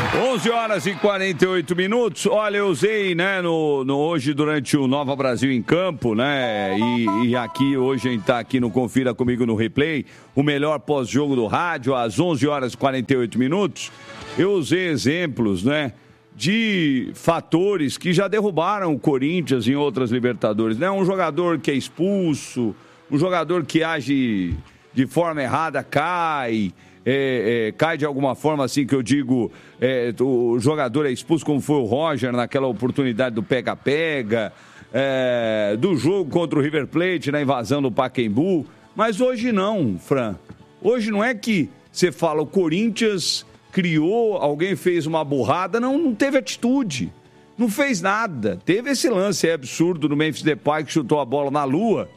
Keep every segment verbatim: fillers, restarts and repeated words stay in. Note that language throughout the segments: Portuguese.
onze horas e quarenta e oito minutos. Olha, eu usei, né, no, no, hoje durante o Nova Brasil em Campo, né, e, e aqui hoje a gente tá aqui no Confira Comigo no Replay, o melhor pós-jogo do rádio, às onze horas e quarenta e oito minutos. Eu usei exemplos, né, de fatores que já derrubaram o Corinthians em outras Libertadores, né, um jogador que é expulso, um jogador que age de forma errada cai... É, é, cai de alguma forma, assim, que eu digo, é, o jogador é expulso, como foi o Roger naquela oportunidade do pega-pega, é, do jogo contra o River Plate, na invasão do Pacaembu. Mas hoje não, Fran. Hoje não é que você fala, o Corinthians criou, alguém fez uma burrada. Não, não teve atitude. Não fez nada. Teve esse lance é absurdo do Memphis Depay, que chutou a bola na lua.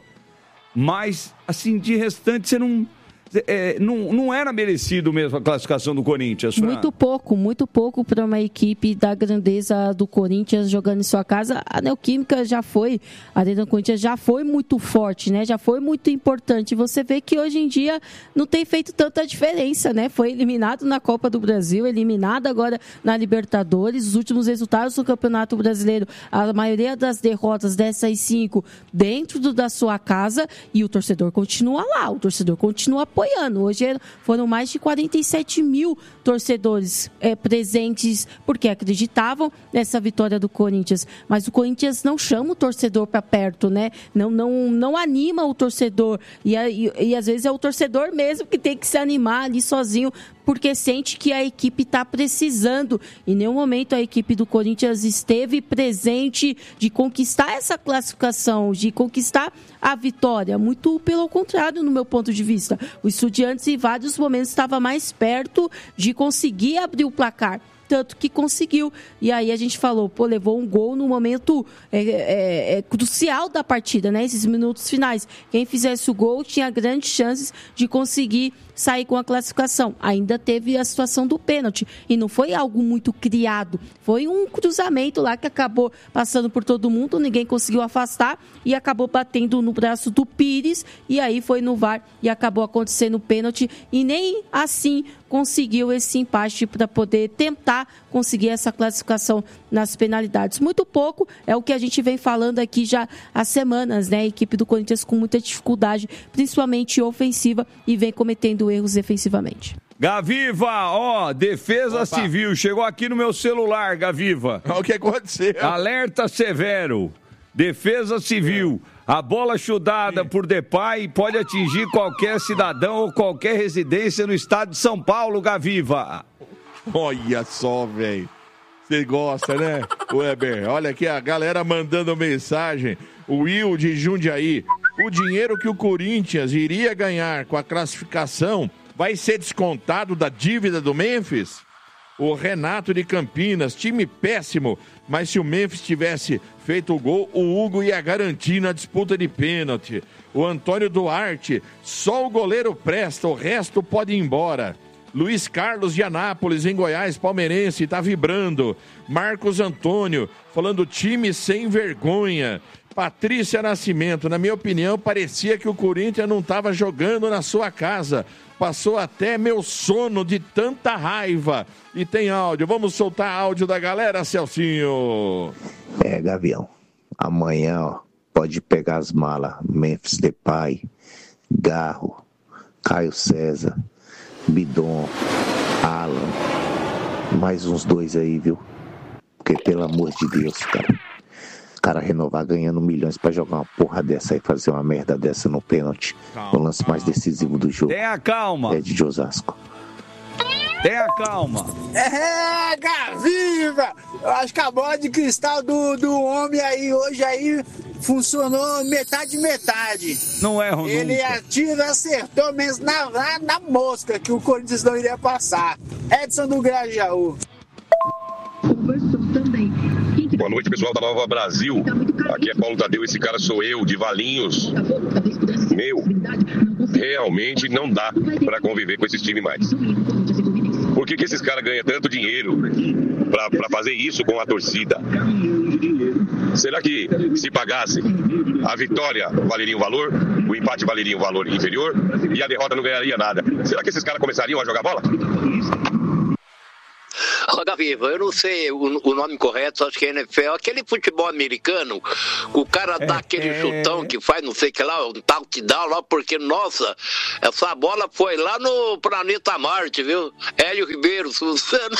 Mas, assim, de restante, você não... É, não, não era merecido mesmo a classificação do Corinthians, Fran? Muito pouco, muito pouco para uma equipe da grandeza do Corinthians jogando em sua casa. A Neoquímica já foi, a Arena do Corinthians já foi muito forte, né? Já foi muito importante. Você vê que hoje em dia não tem feito tanta diferença, né? Foi eliminado na Copa do Brasil, eliminado agora na Libertadores. Os últimos resultados do Campeonato Brasileiro, a maioria das derrotas dessas cinco dentro do, da sua casa, e o torcedor continua lá, o torcedor continua apoiando. Hoje foram mais de quarenta e sete mil torcedores é, presentes porque acreditavam nessa vitória do Corinthians. Mas o Corinthians não chama o torcedor para perto, né? Não, não, não anima o torcedor. E, e, e às vezes é o torcedor mesmo que tem que se animar ali sozinho, porque sente que a equipe está precisando. Em nenhum momento a equipe do Corinthians esteve presente de conquistar essa classificação, de conquistar a vitória. Muito pelo contrário, no meu ponto de vista. O Estudiantes, em vários momentos, estava mais perto de conseguir abrir o placar. Tanto que conseguiu. E aí a gente falou, pô, levou um gol no momento é, é, é, crucial da partida, né? Esses minutos finais. Quem fizesse o gol tinha grandes chances de conseguir sair com a classificação. Ainda teve a situação do pênalti. E não foi algo muito criado. Foi um cruzamento lá que acabou passando por todo mundo, ninguém conseguiu afastar e acabou batendo no braço do Pires. E aí foi no V A R e acabou acontecendo o pênalti. E nem assim conseguiu esse empate para poder tentar conseguir essa classificação nas penalidades. Muito pouco, é o que a gente vem falando aqui já há semanas, né? A equipe do Corinthians com muita dificuldade, principalmente ofensiva, e vem cometendo erros defensivamente. Gaviva, ó, Defesa Opa. Civil, chegou aqui no meu celular, Gaviva. O que aconteceu? Alerta severo, Defesa Civil. A bola chutada por Depay pode atingir qualquer cidadão ou qualquer residência no estado de São Paulo, Gaviva. Olha só, velho. Você gosta, né, Weber? Olha aqui a galera mandando mensagem. O Will de Jundiaí. O dinheiro que o Corinthians iria ganhar com a classificação vai ser descontado da dívida do Memphis? O Renato de Campinas, time péssimo, mas se o Memphis tivesse feito o gol, o Hugo ia garantir na disputa de pênalti. O Antônio Duarte, só o goleiro presta, o resto pode ir embora. Luiz Carlos de Anápolis, em Goiás, palmeirense, tá vibrando. Marcos Antônio, falando time sem vergonha. Patrícia Nascimento, na minha opinião, parecia que o Corinthians não estava jogando na sua casa. Passou até meu sono de tanta raiva. E tem áudio, vamos soltar áudio da galera, Celcinho. É, Gavião, amanhã ó, pode pegar as malas. Memphis Depay, Garro, Caio César, Bidon, Alan, mais uns dois aí, viu? Porque pelo amor de Deus, cara, cara renovar ganhando milhões pra jogar uma porra dessa e fazer uma merda dessa no pênalti, no lance mais decisivo do jogo. Tenha calma. É de Osasco. Tenha calma. É, Gaviva! Eu acho que a bola de cristal do, do homem aí hoje aí funcionou metade metade. Não é, Rondônia. Ele atira, acertou mesmo na, na, na mosca que o Corinthians não iria passar. Edson do Grajaú. Boa noite, pessoal da Nova Brasil. Aqui é Paulo Tadeu, esse cara sou eu, de Valinhos. Meu, realmente não dá pra conviver com esses times mais. Por que que esses caras ganham tanto dinheiro pra, pra fazer isso com a torcida? Será que se pagasse, a vitória valeria um valor, o empate valeria um valor inferior e a derrota não ganharia nada? Será que esses caras começariam a jogar bola? Viva, eu não sei o, o nome correto, acho que é N F L, aquele futebol americano, o cara dá é, aquele é... chutão que faz não sei o que lá, um touchdown lá, porque, nossa, essa bola foi lá no planeta Marte, viu? Hélio Ribeiro, Suzano.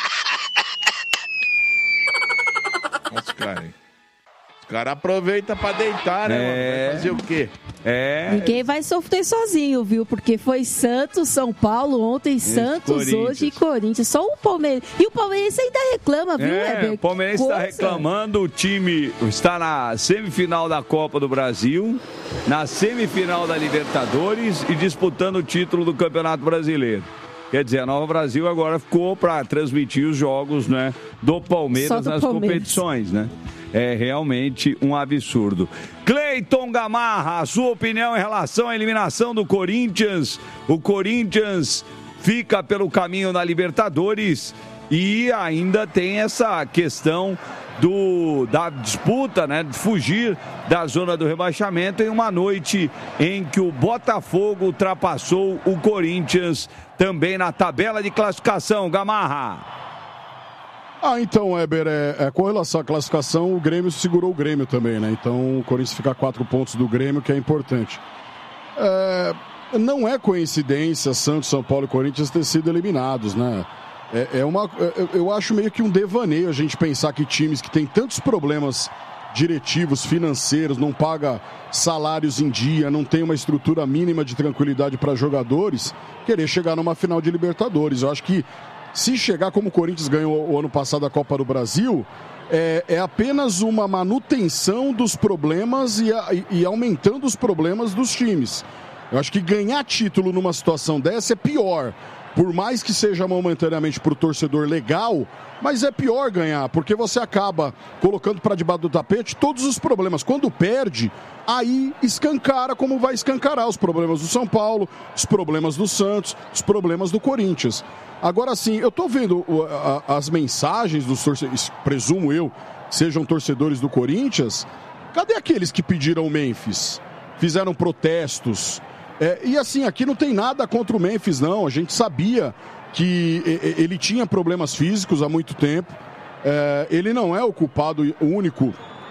Nossa, cara. Os caras aproveitam pra deitar, né, é... mano? Vai fazer o quê? É... Ninguém vai sofrer sozinho, viu? Porque foi Santos, São Paulo, ontem Santos, hoje e Corinthians. Só o Palmeiras. E o Palmeiras ainda reclama, viu, é, Weber? O Palmeiras está reclamando, o time está na semifinal da Copa do Brasil, na semifinal da Libertadores e disputando o título do Campeonato Brasileiro. Quer dizer, a Nova Brasil agora ficou para transmitir os jogos, né, do Palmeiras do nas Palmeiras. competições, né? É realmente um absurdo. Cleiton Gamarra, a sua opinião em relação à eliminação do Corinthians? O Corinthians fica pelo caminho na Libertadores e ainda tem essa questão do, da disputa, né, de fugir da zona do rebaixamento em uma noite em que o Botafogo ultrapassou o Corinthians também na tabela de classificação. Gamarra. Ah, então, Weber, é, é, com relação à classificação, o Grêmio segurou o Grêmio também, né? Então, o Corinthians fica a quatro pontos do Grêmio, que é importante. É, não é coincidência Santos, São Paulo e Corinthians ter sido eliminados, né? É, é uma, eu acho meio que um devaneio a gente pensar que times que têm tantos problemas diretivos, financeiros, não paga salários em dia, não tem uma estrutura mínima de tranquilidade para jogadores, querer chegar numa final de Libertadores. Eu acho que se chegar como o Corinthians ganhou o ano passado a Copa do Brasil, é, é apenas uma manutenção dos problemas e, a, e aumentando os problemas dos times. Eu acho que ganhar título numa situação dessa é pior. Por mais que seja momentaneamente para o torcedor legal, mas é pior ganhar, porque você acaba colocando para debaixo do tapete todos os problemas. Quando perde, aí escancara como vai escancarar os problemas do São Paulo, os problemas do Santos, os problemas do Corinthians. Agora sim, eu estou vendo as mensagens dos torcedores, presumo eu, sejam torcedores do Corinthians. Cadê aqueles que pediram o Memphis? Fizeram protestos? É, e assim, aqui não tem nada contra o Memphis, não. A gente sabia que ele tinha problemas físicos há muito tempo. É, ele não é o culpado único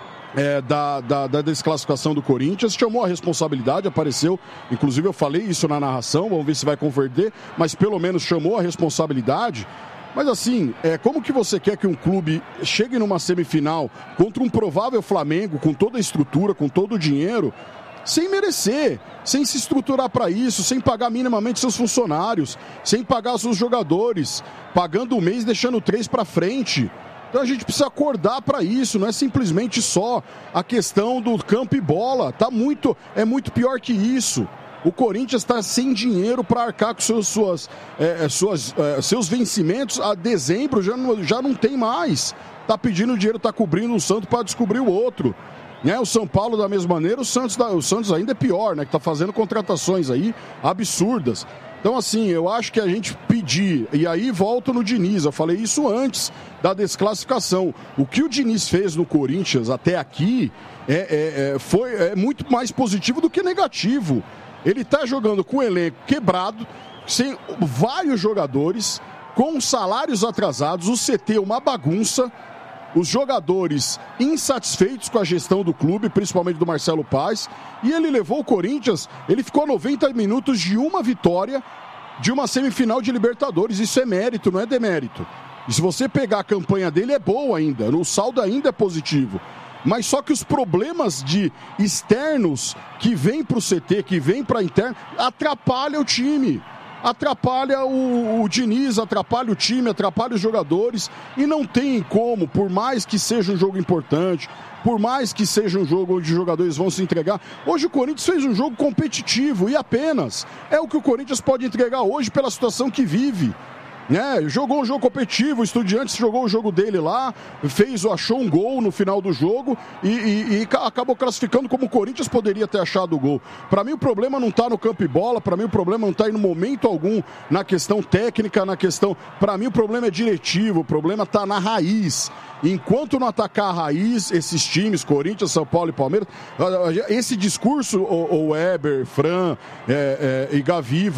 é, da, da, da desclassificação do Corinthians. Chamou a responsabilidade, apareceu. Inclusive eu falei isso na narração, vamos ver se vai converter. Mas pelo menos chamou a responsabilidade. Mas assim, é, como que você quer que um clube chegue numa semifinal contra um provável Flamengo, com toda a estrutura, com todo o dinheiro, sem merecer, sem se estruturar para isso, sem pagar minimamente seus funcionários, sem pagar seus jogadores, pagando um mês e deixando três para frente? Então a gente precisa acordar para isso, não é simplesmente só a questão do campo e bola. Tá muito, é muito pior que isso. O Corinthians está sem dinheiro para arcar com seus, suas, é, suas, é, seus vencimentos. A dezembro já não, já não tem mais. Está pedindo dinheiro, está cobrindo um santo para descobrir o outro. Né? O São Paulo da mesma maneira, o Santos, o Santos ainda é pior, né? Que está fazendo contratações aí absurdas. Então, assim, eu acho que a gente pedir, e aí volto no Diniz, eu falei isso antes da desclassificação. O que o Diniz fez no Corinthians até aqui é, é, é, foi, é muito mais positivo do que negativo. Ele está jogando com o elenco quebrado, sem vários jogadores, com salários atrasados, o C T uma bagunça, os jogadores insatisfeitos com a gestão do clube, principalmente do Marcelo Paes, e ele levou o Corinthians, ele ficou noventa minutos de uma vitória de uma semifinal de Libertadores. Isso é mérito, não é demérito. E se você pegar a campanha dele, é boa ainda, o saldo ainda é positivo. Mas só que os problemas de externos que vêm para o C T, que vêm para a interna, atrapalha o time. Atrapalha o, o Diniz, atrapalha o time, atrapalha os jogadores. E não tem como, por mais que seja um jogo importante, por mais que seja um jogo onde os jogadores vão se entregar. Hoje o Corinthians fez um jogo competitivo e apenas é o que o Corinthians pode entregar hoje pela situação que vive. Né? Jogou um jogo competitivo, o Estudiantes jogou o jogo dele lá, fez, achou um gol no final do jogo e, e, e acabou classificando como o Corinthians poderia ter achado o gol. Para mim o problema não está no campo e bola, para mim o problema não está em momento algum na questão técnica, na questão... Para mim o problema é diretivo, o problema está na raiz. Enquanto não atacar a raiz, esses times, Corinthians, São Paulo e Palmeiras, esse discurso, o, o Weber, Fran é, é, e Gaviva,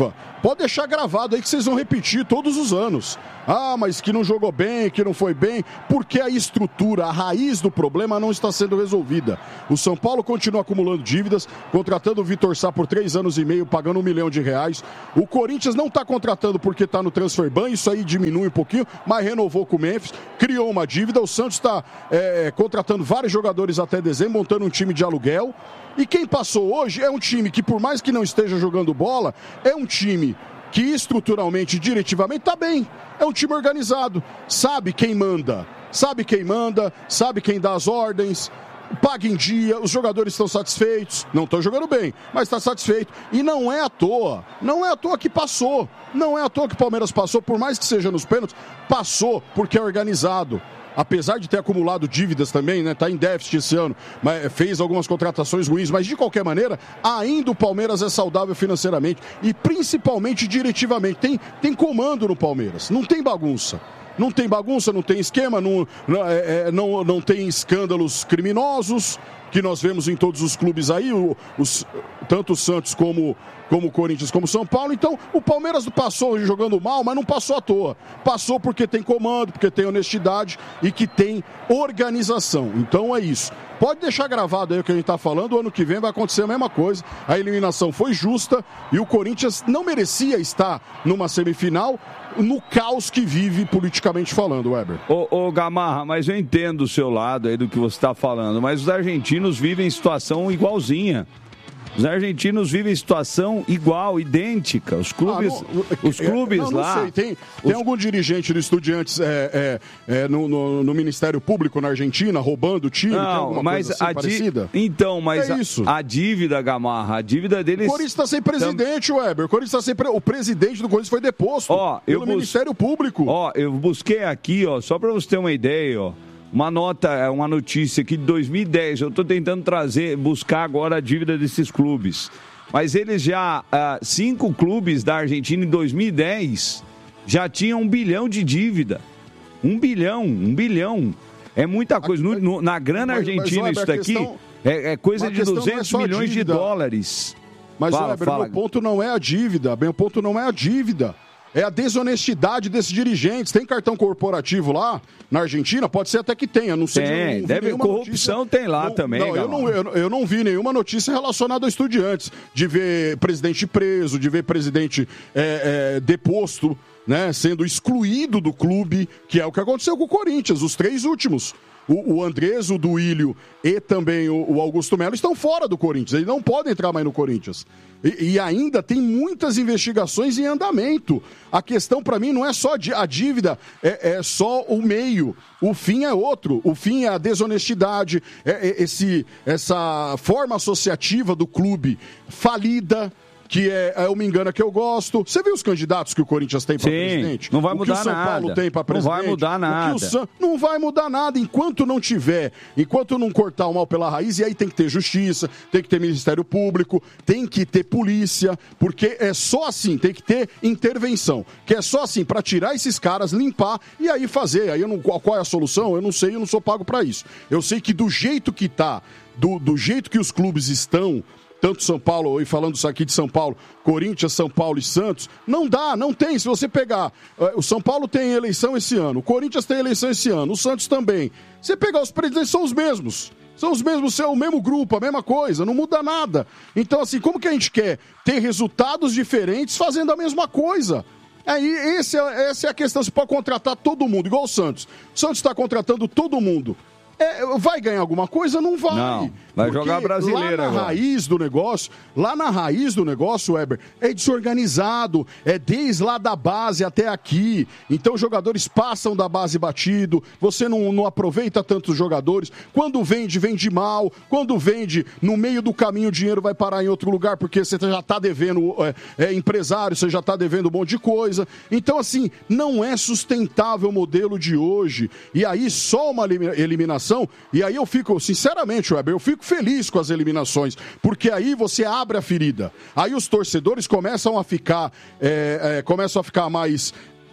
pode deixar gravado aí que vocês vão repetir todos os anos. Ah, mas que não jogou bem, que não foi bem, porque a estrutura, a raiz do problema não está sendo resolvida. O São Paulo continua acumulando dívidas, contratando o Vitor Sá por três anos e meio, pagando um milhão de reais. O Corinthians não está contratando porque está no transfer ban, isso aí diminui um pouquinho, mas renovou com o Memphis, criou uma dívida. O Santos está é, contratando vários jogadores até dezembro, montando um time de aluguel. E quem passou hoje é um time que, por mais que não esteja jogando bola, é um time que estruturalmente, diretivamente, está bem. É um time organizado, sabe quem manda, sabe quem manda, sabe quem dá as ordens, paga em dia, os jogadores estão satisfeitos, não estão jogando bem, mas está satisfeito. E não é à toa, não é à toa que passou, não é à toa que o Palmeiras passou, por mais que seja nos pênaltis, passou porque é organizado. Apesar de ter acumulado dívidas também, né? Tá em déficit esse ano, mas fez algumas contratações ruins, mas de qualquer maneira, ainda o Palmeiras é saudável financeiramente e principalmente diretivamente. Tem, tem comando no Palmeiras, não tem bagunça. Não tem bagunça, não tem esquema, não, não, é, não, não tem escândalos criminosos que nós vemos em todos os clubes aí, os, tanto o Santos como, como o Corinthians, como o São Paulo. Então, o Palmeiras passou jogando mal, mas não passou à toa. Passou porque tem comando, porque tem honestidade e que tem organização. Então, é isso. Pode deixar gravado aí o que a gente está falando, o ano que vem vai acontecer a mesma coisa. A eliminação foi justa e o Corinthians não merecia estar numa semifinal no caos que vive politicamente falando, Weber. Ô, ô Gamarra, mas eu entendo o seu lado aí do que você está falando, mas os argentinos vivem situação igualzinha. Os argentinos vivem situação igual, idêntica. Os clubes, ah, não, os clubes não, não lá... Sei. Tem, tem os... algum dirigente do Estudiantes é, é, é, no, no, no Ministério Público na Argentina, roubando o time? Não, tem alguma mas coisa assim a parecida? Então, mas é a, isso. a dívida, Gamarra, a dívida deles... O Corinthians está sem presidente, tam... Weber. O Corinthians está sem... Pre... O presidente do Corinthians foi deposto ó, pelo bus... Ministério Público. Ó, eu busquei aqui, ó, só para você ter uma ideia, ó. Uma nota, uma notícia aqui de dois mil e dez. Eu estou tentando trazer, buscar agora a dívida desses clubes. Mas eles já, uh, cinco clubes da Argentina em dois mil e dez já tinham um bilhão de dívida. Um bilhão, um bilhão. É muita coisa. No, no, na grana mas, argentina, mas, Weber, isso daqui questão, é, é coisa de duzentos é milhões de dólares. Mas, fala, Weber, fala. meu ponto não é a dívida. Meu ponto não é a dívida. É a desonestidade desses dirigentes. Tem cartão corporativo lá na Argentina? Pode ser até que tenha. Não sei. Tem, não deve corrupção notícia. tem lá não, também. Não, eu não, eu, eu não vi nenhuma notícia relacionada a Estudiantes. De ver presidente preso, de ver presidente é, é, deposto, né, sendo excluído do clube, que é o que aconteceu com o Corinthians, os três últimos. O, o Andrés, o Duílio e também o, o Augusto Melo estão fora do Corinthians. Eles não podem entrar mais no Corinthians. E, e ainda tem muitas investigações em andamento. A questão, para mim, não é só a dívida, é, é só o meio. O fim é outro. O fim é a desonestidade, é, é esse, essa forma associativa do clube falida, que é, é uma engana que eu gosto. Você viu os candidatos que o Corinthians tem para presidente? Não vai o mudar que o São nada. Paulo tem para presidente? Não vai mudar nada. O que o San... Não vai mudar nada enquanto não tiver, enquanto não cortar o mal pela raiz, e aí tem que ter justiça, tem que ter Ministério Público, tem que ter polícia, porque é só assim, tem que ter intervenção, que é só assim, para tirar esses caras, limpar e aí fazer. Aí eu não, qual é a solução? Eu não sei, eu não sou pago para isso. Eu sei que do jeito que tá, do, do jeito que os clubes estão, tanto São Paulo, e falando isso aqui de São Paulo, Corinthians, São Paulo e Santos, não dá, não tem. Se você pegar, o São Paulo tem eleição esse ano, o Corinthians tem eleição esse ano, o Santos também. Você pegar os presidentes, são os mesmos. São os mesmos, são o mesmo grupo, a mesma coisa, não muda nada. Então, assim, como que a gente quer ter resultados diferentes fazendo a mesma coisa? Aí, esse é, essa é a questão, você pode contratar todo mundo, igual o Santos. O Santos está contratando todo mundo. É, vai ganhar alguma coisa? Não vai. Não, vai jogar brasileira lá na agora. raiz do negócio, lá na raiz do negócio, Weber, é desorganizado, é desde lá da base até aqui. Então os jogadores passam da base batido, você não, não aproveita tantos jogadores. Quando vende, vende mal. Quando vende, no meio do caminho o dinheiro vai parar em outro lugar, porque você já está devendo é, é, empresário, você já está devendo um monte de coisa. Então, assim, não é sustentável o modelo de hoje. E aí, só uma eliminação. E aí eu fico, sinceramente, Weber, eu fico feliz com as eliminações, porque aí você abre a ferida. Aí os torcedores começam a ficar, é, é, começam a ficar mais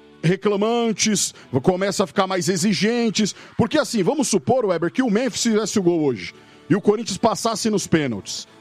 reclamantes, começam a ficar mais exigentes, porque assim, vamos supor, Weber, que o Memphis fizesse o gol hoje e o Corinthians passasse nos pênaltis.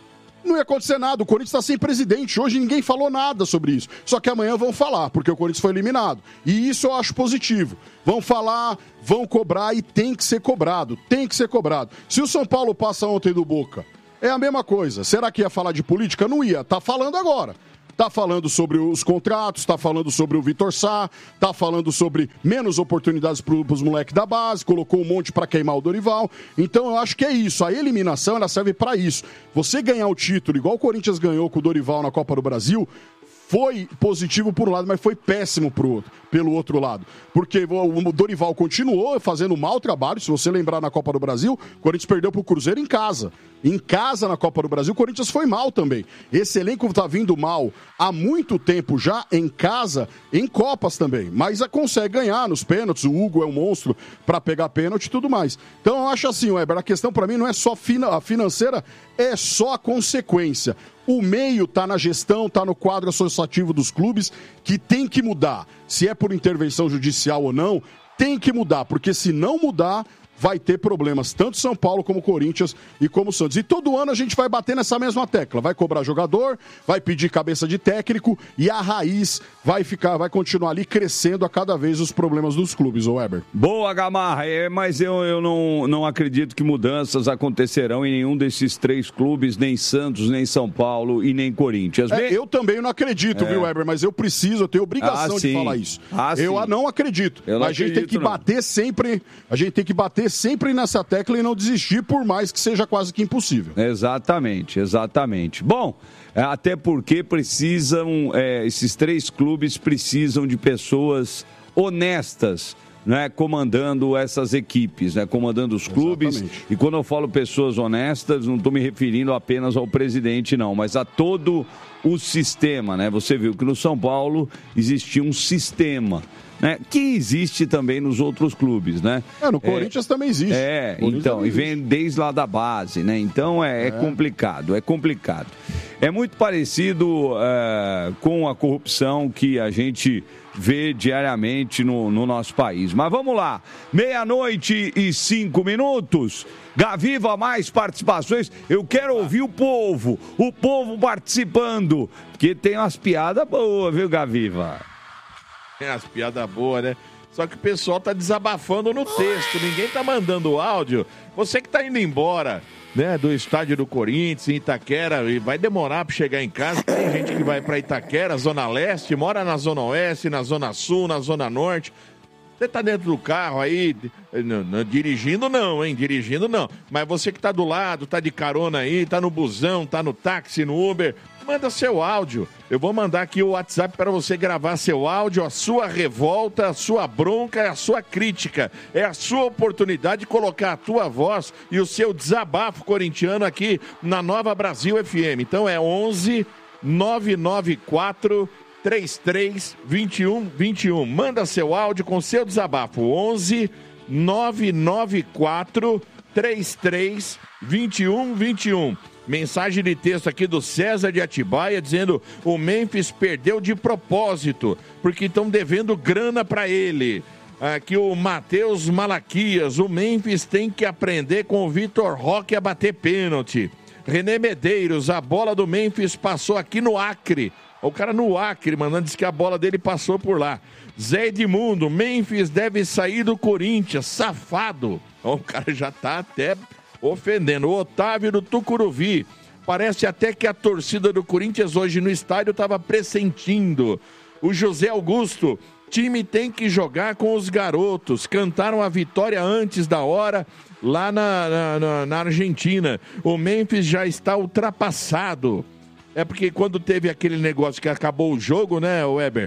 não ia acontecer nada. O Corinthians está sem presidente. Hoje ninguém falou nada sobre isso. Só que amanhã vão falar, porque o Corinthians foi eliminado. E isso eu acho positivo. Vão falar, vão cobrar e tem que ser cobrado. Tem que ser cobrado. Se o São Paulo passa ontem do Boca, é a mesma coisa. Será que ia falar de política? Não ia. Tá falando agora. Tá falando sobre os contratos, tá falando sobre o Vitor Sá, tá falando sobre menos oportunidades para os moleques da base, colocou um monte para queimar o Dorival. Então eu acho que é isso. A eliminação ela serve para isso. Você ganhar o título, igual o Corinthians ganhou com o Dorival na Copa do Brasil, foi positivo por um lado, mas foi péssimo pro outro, pelo outro lado. Porque o Dorival continuou fazendo um mau trabalho. Se você lembrar na Copa do Brasil, o Corinthians perdeu pro Cruzeiro em casa. Em casa, na Copa do Brasil, o Corinthians foi mal também. Esse elenco tá vindo mal há muito tempo já em casa, em Copas também. Mas consegue ganhar nos pênaltis. O Hugo é um monstro para pegar pênalti e tudo mais. Então eu acho assim, Weber, a questão para mim não é só a financeira, é só a consequência. O meio tá na gestão, tá no quadro associativo dos clubes, que tem que mudar. Se é por intervenção judicial ou não, tem que mudar, porque se não mudar, vai ter problemas, tanto São Paulo como Corinthians e como Santos. E todo ano a gente vai bater nessa mesma tecla, vai cobrar jogador, vai pedir cabeça de técnico e a raiz vai ficar, vai continuar ali crescendo a cada vez os problemas dos clubes, ô Weber. Boa, Gamarra, é, mas eu, eu não, não acredito que mudanças acontecerão em nenhum desses três clubes, nem Santos, nem São Paulo e nem Corinthians. É, eu também não acredito, é. viu, Weber, mas eu preciso, eu tenho obrigação ah, de falar isso. Ah, eu sim. não acredito, eu não mas a gente tem que não. bater sempre, a gente tem que bater sempre nessa tecla e não desistir, por mais que seja quase que impossível. Exatamente, exatamente. Bom, até porque precisam, é, esses três clubes precisam de pessoas honestas, né, comandando essas equipes, né, comandando os clubes. Exatamente. E quando eu falo pessoas honestas, não estou me referindo apenas ao presidente, não, mas a todo o sistema, né? Você viu que no São Paulo existia um sistema, né, que existe também nos outros clubes, né? É, no Corinthians é, também existe. É, então, e vem desde lá da base, né? Então é, é. é complicado, é complicado. É muito parecido uh, com a corrupção que a gente vê diariamente no, no nosso país. Mas vamos lá, meia-noite e cinco minutos. Gaviva, mais participações. Eu quero ouvir o povo, o povo participando, porque tem umas piadas boas, viu, Gaviva? É, as piadas boas, né? Só que o pessoal tá desabafando no texto, ninguém tá mandando áudio. Você que tá indo embora, né, do estádio do Corinthians, em Itaquera, e vai demorar para chegar em casa. Tem gente que vai para Itaquera, Zona Leste, mora na Zona Oeste, na Zona Sul, na Zona Norte. Você tá dentro do carro aí, não, não, dirigindo não, hein? Dirigindo não. Mas você que tá do lado, tá de carona aí, tá no busão, tá no táxi, no Uber, manda seu áudio. Eu vou mandar aqui o WhatsApp para você gravar seu áudio, a sua revolta, a sua bronca, a sua crítica. É a sua oportunidade de colocar a tua voz e o seu desabafo corintiano aqui na Nova Brasil F M. Então é onze nove nove quatro três três dois um dois um. Manda seu áudio com seu desabafo. onze nove nove quatro três três dois um dois um. Mensagem de texto aqui do César de Atibaia dizendo: o Memphis perdeu de propósito, porque estão devendo grana para ele. Aqui o Matheus Malaquias: o Memphis tem que aprender com o Vitor Roque a bater pênalti. René Medeiros: a bola do Memphis passou aqui no Acre. O cara no Acre mandando, diz que a bola dele passou por lá. Zé Edmundo: Memphis deve sair do Corinthians, safado. O cara já tá até ofendendo. O Otávio do Tucuruvi: parece até que a torcida do Corinthians hoje no estádio estava pressentindo. O José Augusto: time tem que jogar com os garotos, cantaram a vitória antes da hora lá na, na, na Argentina. O Memphis já está ultrapassado. É porque quando teve aquele negócio que acabou o jogo, né, Weber?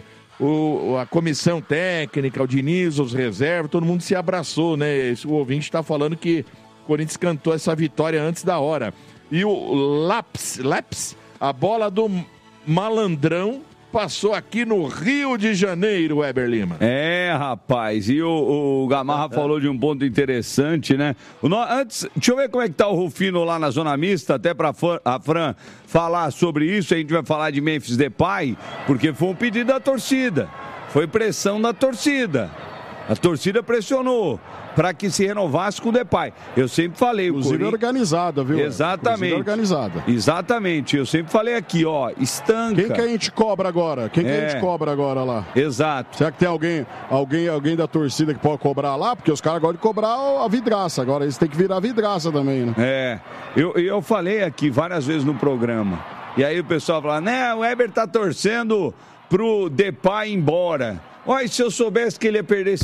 O, a comissão técnica, o Diniz, os reservas, todo mundo se abraçou, né? O ouvinte está falando que o Corinthians cantou essa vitória antes da hora. E o Laps, Laps, a bola do Malandrão passou aqui no Rio de Janeiro, Weber Lima. É, rapaz, e o, o Gamarra falou de um ponto interessante, né? O no... Antes, deixa eu ver como é que tá o Rufino lá na Zona Mista, até pra a Fran falar sobre isso. A gente vai falar de Memphis Depay, porque foi um pedido da torcida, foi pressão da torcida. A torcida pressionou para que se renovasse com o Depay. Eu sempre falei... Inclusive Corinthians... organizada, viu? Exatamente. Inclusive organizada. Exatamente. Eu sempre falei aqui, ó, estanca. Quem que a gente cobra agora? Quem que É. a gente cobra agora lá? Exato. Será que tem alguém, alguém, alguém da torcida que pode cobrar lá? Porque os caras gostam de cobrar a vidraça. Agora eles têm que virar vidraça também, né? É. Eu, eu falei aqui várias vezes no programa. E aí o pessoal fala, né, o Weber tá torcendo pro Depay ir embora. Olha, se eu soubesse que ele ia perder esse